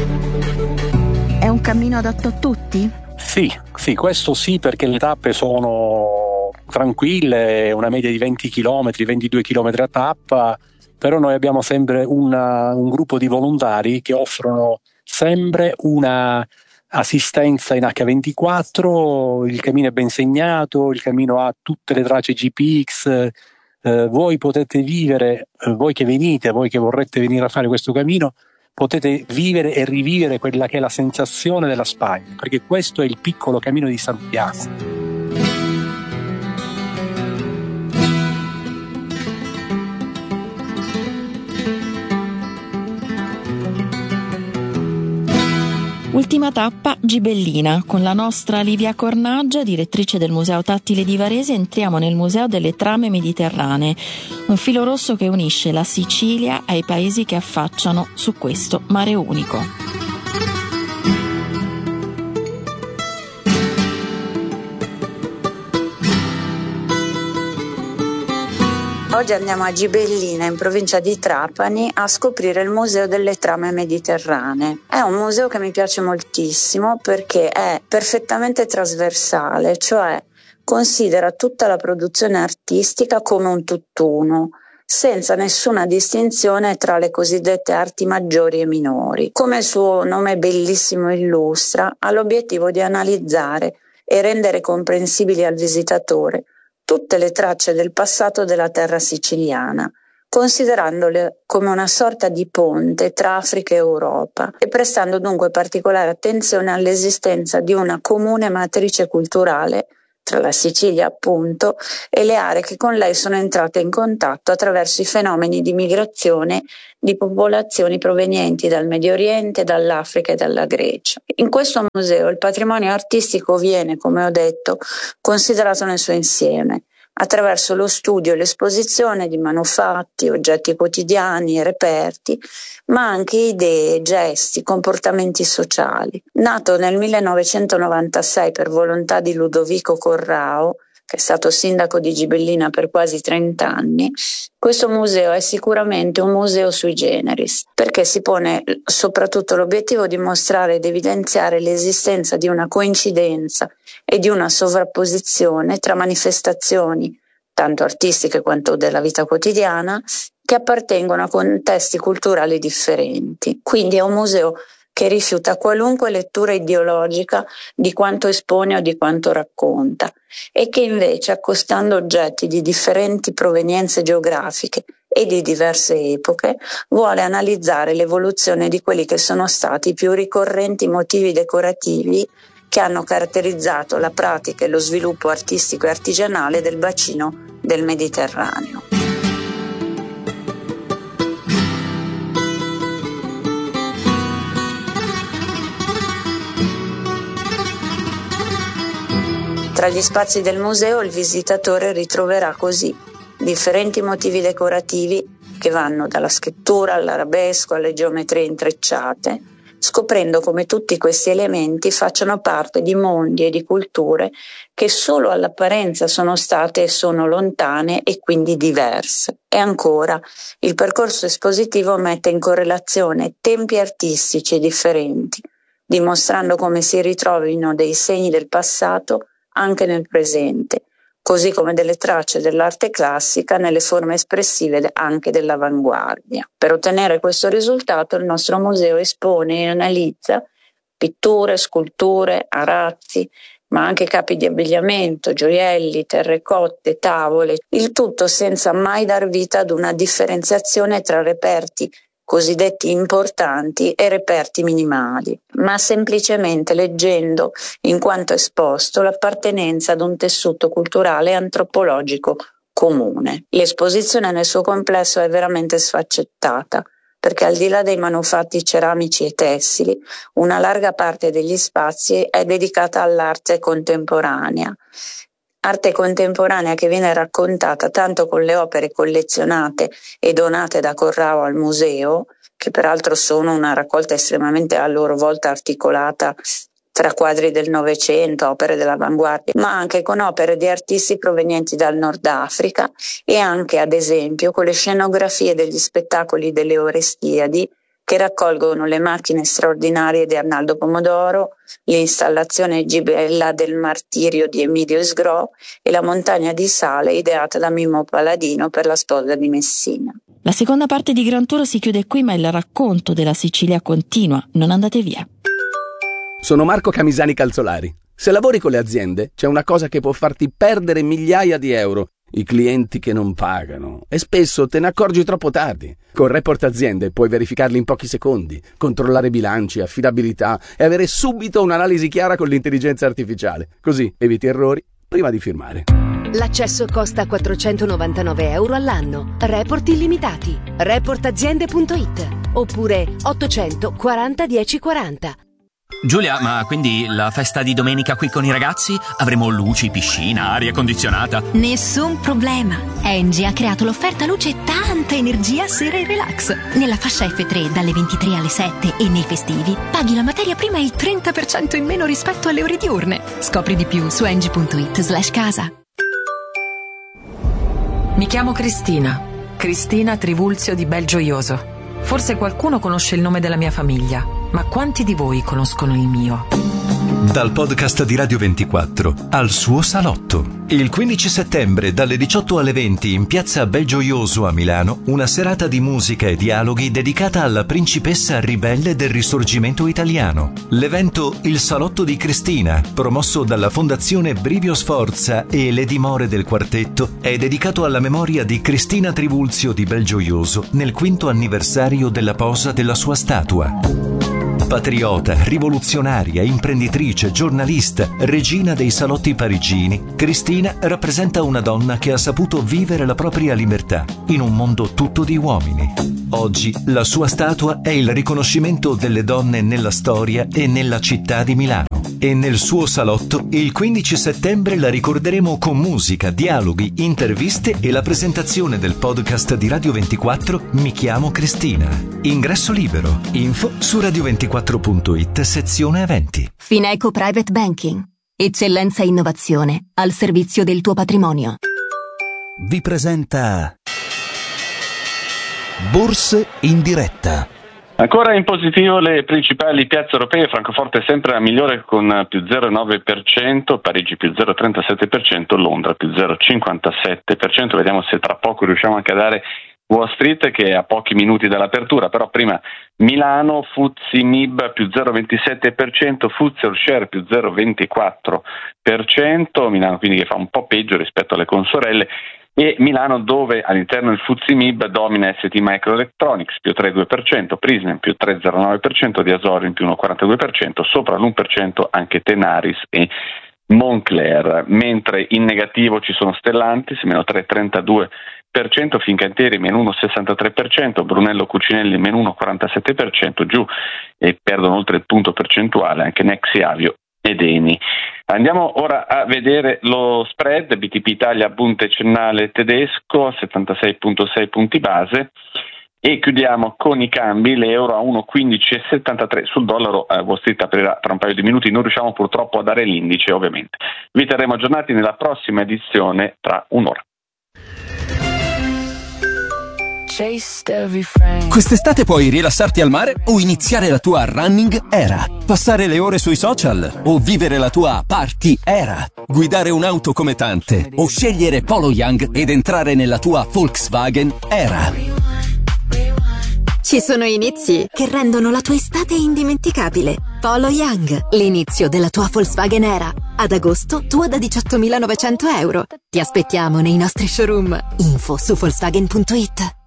È un cammino adatto a tutti? Sì, questo sì, perché le tappe sono tranquille, una media di 20 km, 22 km a tappa, però noi abbiamo sempre un gruppo di volontari che offrono sempre una assistenza in H24, il cammino è ben segnato, il cammino ha tutte le tracce GPX, voi potete vivere, voi che vorrete venire a fare questo cammino, potete vivere e rivivere quella che è la sensazione della Spagna, perché questo è il piccolo cammino di Santiago. Ultima tappa, Gibellina. Con la nostra Livia Cornaggia, direttrice del Museo Tattile di Varese, entriamo nel Museo delle Trame Mediterranee, un filo rosso che unisce la Sicilia ai paesi che affacciano su questo mare unico. Oggi andiamo a Gibellina, in provincia di Trapani, a scoprire il Museo delle Trame Mediterranee. È un museo che mi piace moltissimo perché è perfettamente trasversale, cioè considera tutta la produzione artistica come un tutt'uno, senza nessuna distinzione tra le cosiddette arti maggiori e minori. Come il suo nome bellissimo illustra, ha l'obiettivo di analizzare e rendere comprensibili al visitatore tutte le tracce del passato della terra siciliana, considerandole come una sorta di ponte tra Africa e Europa e prestando dunque particolare attenzione all'esistenza di una comune matrice culturale tra la Sicilia, appunto, e le aree che con lei sono entrate in contatto attraverso i fenomeni di migrazione di popolazioni provenienti dal Medio Oriente, dall'Africa e dalla Grecia. In questo museo il patrimonio artistico viene, come ho detto, considerato nel suo insieme, attraverso lo studio e l'esposizione di manufatti, oggetti quotidiani e reperti, ma anche idee, gesti, comportamenti sociali. Nato nel 1996 per volontà di Ludovico Corrao, che è stato sindaco di Gibellina per quasi 30 anni, questo museo è sicuramente un museo sui generis, perché si pone soprattutto l'obiettivo di mostrare ed evidenziare l'esistenza di una coincidenza e di una sovrapposizione tra manifestazioni, tanto artistiche quanto della vita quotidiana, che appartengono a contesti culturali differenti. Quindi è un museo che rifiuta qualunque lettura ideologica di quanto espone o di quanto racconta e che invece, accostando oggetti di differenti provenienze geografiche e di diverse epoche, vuole analizzare l'evoluzione di quelli che sono stati i più ricorrenti motivi decorativi che hanno caratterizzato la pratica e lo sviluppo artistico e artigianale del bacino del Mediterraneo. Tra gli spazi del museo il visitatore ritroverà così differenti motivi decorativi che vanno dalla scrittura all'arabesco alle geometrie intrecciate, scoprendo come tutti questi elementi facciano parte di mondi e di culture che solo all'apparenza sono state e sono lontane e quindi diverse. E ancora, il percorso espositivo mette in correlazione tempi artistici differenti, dimostrando come si ritrovino dei segni del passato anche nel presente, così come delle tracce dell'arte classica nelle forme espressive anche dell'avanguardia. Per ottenere questo risultato il nostro museo espone e analizza pitture, sculture, arazzi, ma anche capi di abbigliamento, gioielli, terrecotte, tavole, il tutto senza mai dar vita ad una differenziazione tra reperti cosiddetti importanti e reperti minimali, ma semplicemente leggendo, in quanto esposto, l'appartenenza ad un tessuto culturale e antropologico comune. L'esposizione nel suo complesso è veramente sfaccettata, perché al di là dei manufatti ceramici e tessili, una larga parte degli spazi è dedicata all'arte contemporanea. Arte contemporanea che viene raccontata tanto con le opere collezionate e donate da Corrao al museo, che peraltro sono una raccolta estremamente a loro volta articolata tra quadri del Novecento, opere dell'avanguardia, ma anche con opere di artisti provenienti dal Nord Africa e anche, ad esempio, con le scenografie degli spettacoli delle Orestiadi che raccolgono le macchine straordinarie di Arnaldo Pomodoro, l'installazione Gibella del Martirio di Emilio Sgro e la montagna di sale ideata da Mimmo Paladino per la sposa di Messina. La seconda parte di Gran Tour si chiude qui, ma il racconto della Sicilia continua. Non andate via. Sono Marco Camisani Calzolari. Se lavori con le aziende, c'è una cosa che può farti perdere migliaia di euro: i clienti che non pagano. E spesso te ne accorgi troppo tardi. Con Report Aziende puoi verificarli in pochi secondi, controllare bilanci, affidabilità e avere subito un'analisi chiara con l'intelligenza artificiale. Così eviti errori prima di firmare. L'accesso costa 499 euro all'anno. Report illimitati. Reportaziende.it oppure 840 1040. Giulia, ma quindi la festa di domenica qui con i ragazzi? Avremo luci, piscina, aria condizionata? Nessun problema. Engie ha creato l'offerta luce e tanta energia sera e relax. Nella fascia F3 dalle 23 alle 7 e nei festivi paghi la materia prima il 30% in meno rispetto alle ore diurne. Scopri di più su engie.it/casa. Mi chiamo Cristina Trivulzio di Belgioioso. Forse qualcuno conosce il nome della mia famiglia, ma quanti di voi conoscono il mio? Dal podcast di Radio 24 al suo salotto. Il 15 settembre dalle 18 alle 20 in piazza Belgioioso a Milano, una serata di musica e dialoghi dedicata alla principessa ribelle del risorgimento italiano. L'evento Il Salotto di Cristina, promosso dalla Fondazione Brivio Sforza e le dimore del quartetto, è dedicato alla memoria di Cristina Trivulzio di Belgioioso nel 5° anniversario della posa della sua statua. Patriota, rivoluzionaria, imprenditrice, giornalista, regina dei salotti parigini, Cristina rappresenta una donna che ha saputo vivere la propria libertà in un mondo tutto di uomini. Oggi la sua statua è il riconoscimento delle donne nella storia e nella città di Milano. E nel suo salotto il 15 settembre la ricorderemo con musica, dialoghi, interviste e la presentazione del podcast di Radio 24 Mi chiamo Cristina. Ingresso libero. Info su radio24.it sezione eventi. Fineco Private Banking. Eccellenza e innovazione al servizio del tuo patrimonio. Vi presenta Borse in diretta. Ancora in positivo le principali piazze europee, Francoforte è sempre la migliore con più 0,9%, Parigi più 0,37%, Londra più 0,57%, vediamo se tra poco riusciamo anche a dare Wall Street che è a pochi minuti dall'apertura, però prima Milano, FTSE MIB più 0,27%, FTSE All Share più 0,24%, Milano quindi che fa un po' peggio rispetto alle consorelle, e Milano dove all'interno del FTSE MIB domina ST Microelectronics più 3,2%, Prysmian più 3,09%, Diasorium più 1,42%, sopra l'1% anche Tenaris e Moncler, mentre in negativo ci sono Stellantis meno 3,32%, Fincantieri meno 1,63%, Brunello Cucinelli meno 1,47%, giù e perdono oltre il punto percentuale anche Nexi Avio ed Eni. Andiamo ora a vedere lo spread, BTP Italia Bund decennale tedesco 76,6 punti base e chiudiamo con i cambi, l'euro a 1,1573 sul dollaro, Wall Street aprirà tra un paio di minuti, non riusciamo purtroppo a dare l'indice ovviamente. Vi terremo aggiornati nella prossima edizione tra un'ora. Quest'estate puoi rilassarti al mare o iniziare la tua running era, passare le ore sui social o vivere la tua party era, guidare un'auto come tante o scegliere Polo Young ed entrare nella tua Volkswagen era. Ci sono inizi che rendono la tua estate indimenticabile. Polo Young, l'inizio della tua Volkswagen era. Ad agosto, tua da 18.900 euro. Ti aspettiamo nei nostri showroom. Info su Volkswagen.it.